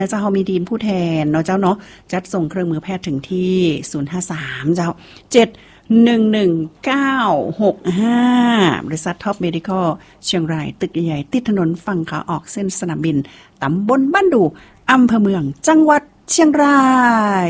เจ้าเฮามีทีมผู้แทนเนาะเจ้าเนาะจัดส่งเครื่องมือแพทย์ถึงที่053เจ้า7119665บริษัทท็อปเมดิคอลเชียงรายตึกใหญ่ติดถนนฝั่งขาออกเส้นสนามบินตำบลบ้านดูอำเภอเมืองจังหวัดเชียงราย